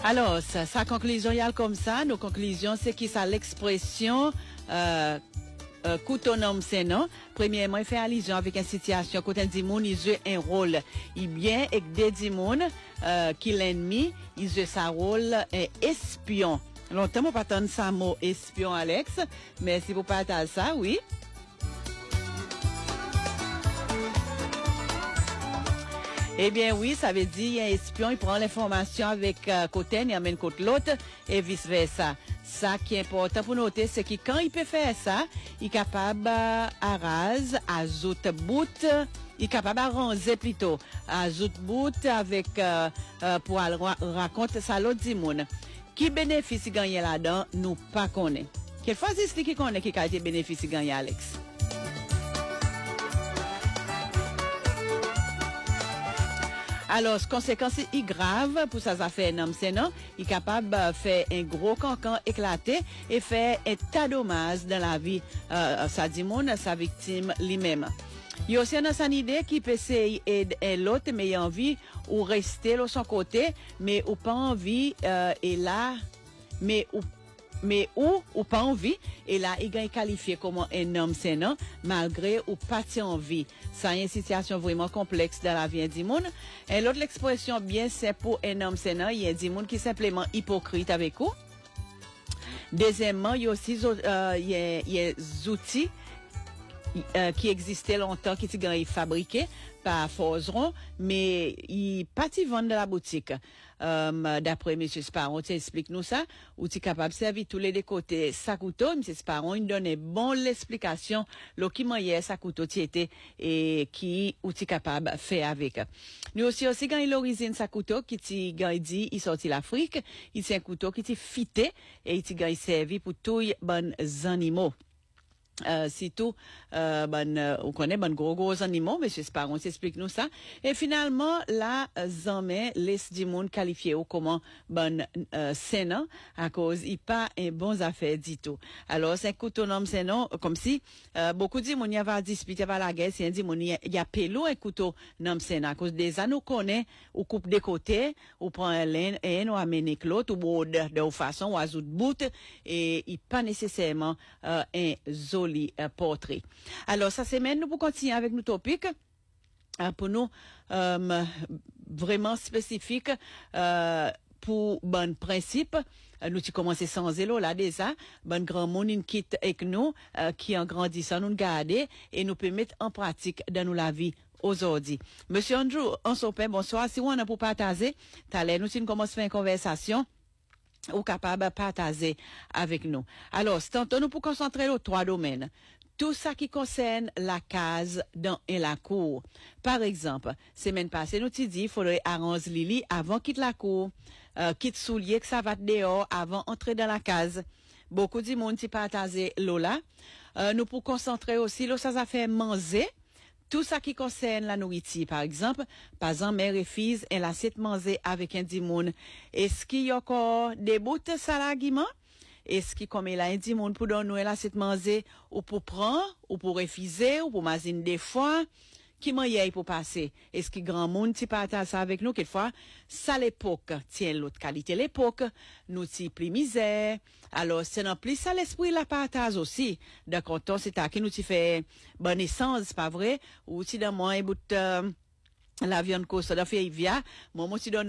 Alors, sa conclusion, il y a comme ça. Nos conclusions, c'est qui ça l'expression couteau nom c'est non. Premièrement, il fait allusion avec une situation côté dit moun il joue un rôle. Il bien et des dit moun qui l'ennemi, il joue sa rôle espion. Longtemps on pas entendre ça mot espion Alex, mais si vous partagez ça, oui. Eh bien oui, ça veut dire un espion, il prend l'information avec côté, il amène côté l'autre et vice versa. Ça qui est important pour noter, c'est que quand il peut faire ça, il est capable à rase, à zout bout, il est capable à ranger plutôt, à zout bout avec pour raconter ça l'autre du monde. Qui bénéficie gagner là-dedans, nous pas connaît. Quelle fois c'est qui connaît qui a été bénéficie gagner Alex? Alors, conséquence est grave pour sa affaire non c'est non, il est capable de faire un gros cancan éclaté et faire un tas de dommages dans la vie ça dit monde sa victime lui-même. Il y a aussi une idée qui peut essayer d'aider l'autre mais il a envie ou rester de son côté mais ou pas envie et là mais ou pas envie et là il est qualifié comme un homme c'est non malgré ou pas envie. Ça une situation vraiment complexe dans la vie du monde. Et l'autre l'expression bien c'est pour un homme c'est non, il y a des monde qui simplement hypocrite avec vous. Deuxièmement, il y a aussi il y a des outils qui existait longtemps, qui étaient fabriqués par Forgeron, mais ils pas vendent dans la boutique. D'après M. Sparon, tu expliques nous ça, ou tu es capable de servir tous les deux côtés sa couteau. M. Sparon, il donnait bon l'explication, le qui moyen sa couteau tu était et qui ou tu es capable de faire avec. Nous aussi quand il origine sa couteau qui dit il sorti l'Afrique, il c'est un couteau qui est fité et il servi pour tous les bons animaux. Surtout on connaît gros animaux, monsieur Sparon s'explique nous ça et finalement là jamais laisse du monde qualifié comment sénat à cause il pas un bon affaire du tout. Alors c'est couteau nom sénat comme si beaucoup de monde y avait disputé par la guerre, c'est dit monde il y a pélo un couteau nom sénat à cause des anneaux connaît ou coupe des côtés ou prend un laine et on amène l'autre ou de façon ou ajoute bout et il pas nécessairement un portrait. Alors, ça semaine, nous pour continuer avec nos topics, pour nous, vraiment spécifiques, pour bon principe, nous qui commençons sans zélo là déjà, bon grand monde une quitte avec nous, qui en grandissant nous garder et nous peut mettre en pratique dans la vie aujourd'hui. Monsieur Andrew, on s'opère, bonsoir. Si on a pour partager, t'allais, nous si nous commençons à faire une conversation, ou capable de partager avec nous. Alors, c'est tantôt nous pour concentrer aux trois domaines. Tout ça qui concerne la case dans et la cour. Par exemple, semaine passée, nous t'y dit, il faudrait arranger Lily avant quitte la cour, quitte soulier que ça va dehors avant entrer dans la case. Beaucoup de monde qui partage Lola. Nous pour concentrer aussi, là, ça va faire manger. Tout ça qui concerne la nourriture, par exemple, mère et fils, elle a cette manger avec un dimoun. Est-ce qu'il y a encore des bouts de salagiment? Est-ce qu'il comme il a un dimoun pour donner elle a cette manger ou pour prendre, ou pour refuser, ou pour mazine des fois? Qui moyen pour passer? Est-ce que grand monde qui partage ça avec nous? Quelquefois, ça l'époque, tiens l'autre qualité l'époque, nous t'y plus misère. Alors, c'est non plus ça l'esprit la partage aussi. De content, c'est à qui nous t'y fait bonne essence, pas vrai? Ou si dans moi, bout, la viande course, de fait, via, moi, si donne